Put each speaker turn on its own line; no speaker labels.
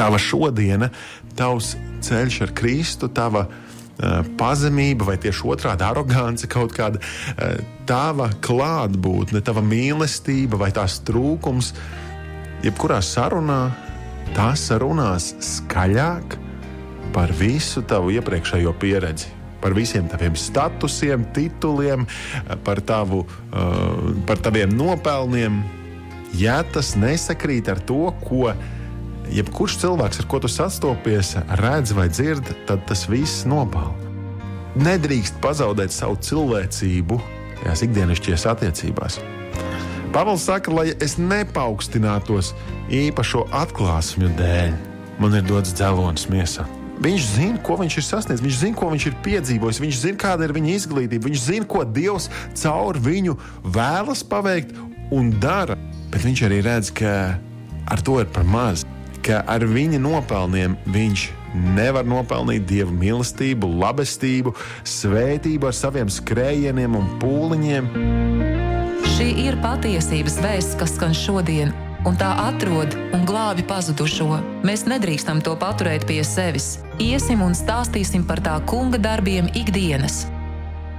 tava šodiena, tavs ceļš ar Kristu, tava pazemība vai tieši otrādi arogance kaut kāda, tava klātbūtne, tava mīlestība vai tās trūkums, jebkurā sarunā, tās runās skaļāk par visu tavu iepriekšējo pieredzi, par visiem taviem statusiem, tituliem, par taviem nopelniem. Ja tas nesakrīt ar to, ko jebkurš cilvēks, ar ko tu sastopies, redz vai dzird, tad tas viss nopāl. Nedrīkst pazaudēt savu cilvēcību tajās ikdienišķajās attiecībās. Pāvils saka, lai es nepaukstinātos īpašo atklāsmju dēļ, man ir dots dzelonis miesā. Viņš zina, ko viņš ir sasniedzis, viņš zina, ko viņš ir piedzīvojis, viņš zina, kāda ir viņa izglītība, viņš zina, ko Dievs caur viņu vēlas paveikt un dara. Bet viņš arī redz, ka ar to ir par maz, ka ar viņa nopelniem viņš nevar nopelnīt Dieva mīlestību, labestību, svētību ar saviem skrējieniem un pūliņiem.
Šī ir patiesības vēsts, kas skan šodien, un tā atrod un glābi pazudušo. Mēs nedrīkstam to paturēt pie sevis. Iesim un stāstīsim par tā kunga darbiem ikdienas.